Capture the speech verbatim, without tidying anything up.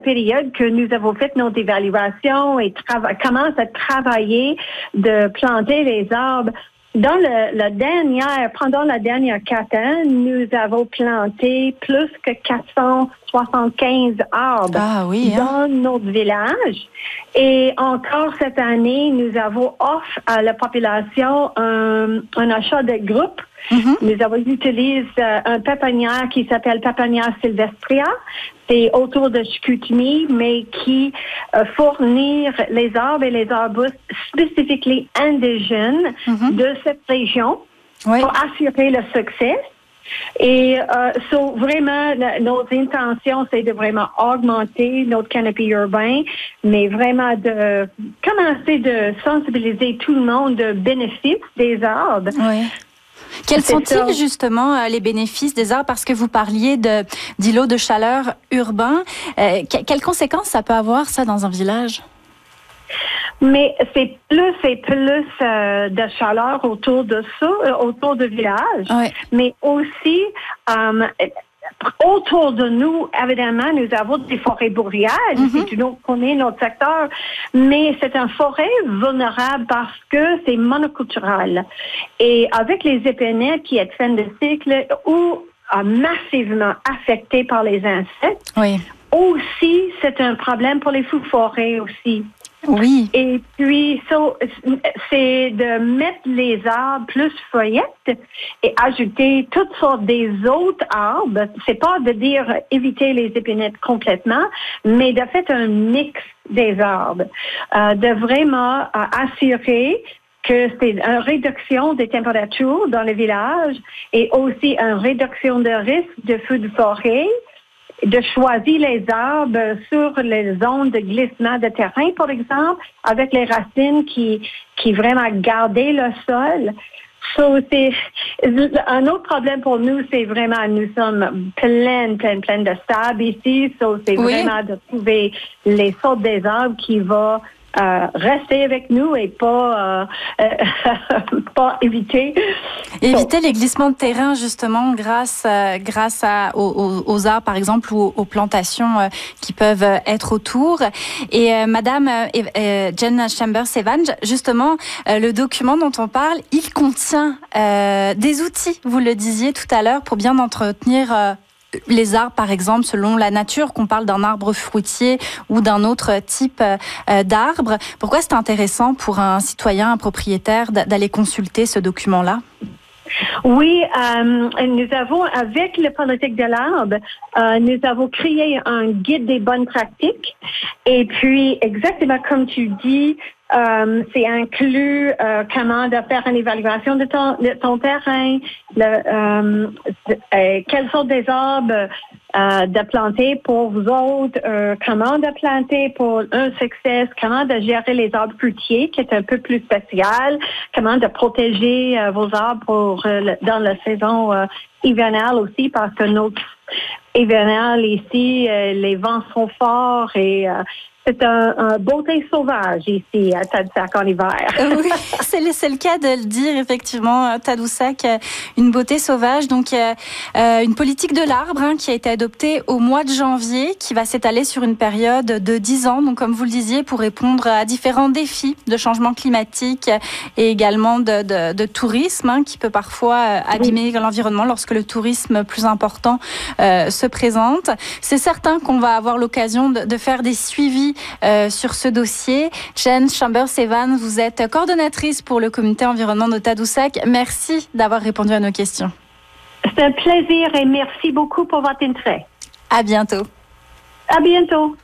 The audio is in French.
période que nous avons fait notre évaluation et trava- commence à travailler de planter les arbres. Dans le, la dernière, pendant la dernière quatre ans, nous avons planté plus que quatre cent soixante-quinze arbres ah, oui, hein? dans notre village. Et encore cette année, nous avons offert à la population un, un achat de groupe. Mm-hmm. Nous avons utilisé un pépinière qui s'appelle Pépinière Sylvestria. C'est autour de Chicoutimi, mais qui euh, fournit les arbres et les arbustes spécifiquement indigènes mm-hmm. de cette région oui. pour assurer le succès. Et euh, so, vraiment, notre intention, c'est de vraiment augmenter notre canopy urbain, mais vraiment de commencer de sensibiliser tout le monde de bénéfices des arbres. Oui. Quels sont-ils justement les bénéfices des arbres? Parce que vous parliez de, d'îlots de chaleur urbains. Euh, que, quelles conséquences ça peut avoir, ça, dans un village? Mais c'est plus et plus euh, de chaleur autour de ça, euh, autour du village. Oui. Mais aussi, euh, autour de nous, évidemment, nous avons des forêts boréales. Mm-hmm. Si tu connais notre secteur, mais c'est une forêt vulnérable parce que c'est monoculturel. Et avec les épinets qui est fin de cycle ou euh, massivement affectés par les insectes, oui. aussi, c'est un problème pour les feux forêts aussi. Oui. Et puis, so, c'est de mettre les arbres plus feuillettes et ajouter toutes sortes des autres arbres. C'est pas de dire éviter les épinettes complètement, mais de faire un mix des arbres. Euh, de vraiment euh, assurer que c'est une réduction des températures dans le village et aussi une réduction de risque de feux de forêt. De choisir les arbres sur les zones de glissement de terrain, par exemple, avec les racines qui, qui vraiment gardaient le sol. So, c'est, un autre problème pour nous, c'est vraiment, nous sommes plein, plein, plein de sable ici. So, c'est oui. vraiment de trouver les sortes des arbres qui vont Euh, rester avec nous et pas, euh, euh, pas éviter. Éviter so. les glissements de terrain, justement, grâce, euh, grâce à, aux, aux arbres, par exemple, ou aux plantations euh, qui peuvent être autour. Et euh, Madame euh, Jen Chambers-Evans, justement, euh, le document dont on parle, il contient euh, des outils, vous le disiez tout à l'heure, pour bien entretenir euh, les arbres, par exemple, selon la nature, qu'on parle d'un arbre fruitier ou d'un autre type euh, d'arbre. Pourquoi c'est intéressant pour un citoyen, un propriétaire, d'aller consulter ce document-là? Oui, euh, nous avons, avec la politique de l'arbre, euh, nous avons créé un guide des bonnes pratiques. Et puis, exactement comme tu dis, euh, c'est inclus euh, comment de faire une évaluation de ton, de ton terrain, le, euh, euh, quels sont des arbres euh, de planter pour vous autres, euh, comment de planter pour un succès, comment de gérer les arbres fruitiers, qui est un peu plus spécial, comment de protéger euh, vos arbres pour, euh, le, dans la saison euh, hivernale aussi, parce que notre hivernale ici, euh, les vents sont forts et euh, c'est un, un beauté sauvage ici à Tadoussac en hiver. Oui, c'est le, c'est le cas de le dire, effectivement. Tadoussac, une beauté sauvage. Donc, euh, une politique de l'arbre hein, qui a été adoptée au mois de janvier, qui va s'étaler sur une période de dix ans. Donc, comme vous le disiez, pour répondre à différents défis de changement climatique et également de, de, de tourisme hein, qui peut parfois abîmer oui. l'environnement lorsque le tourisme plus important euh, se présente. C'est certain qu'on va avoir l'occasion de, de faire des suivis Euh, sur ce dossier. Jen Chambers-Evans, vous êtes coordonnatrice pour le comité environnement de Tadoussac. Merci d'avoir répondu à nos questions. C'est un plaisir et merci beaucoup pour votre intérêt. À bientôt. À bientôt.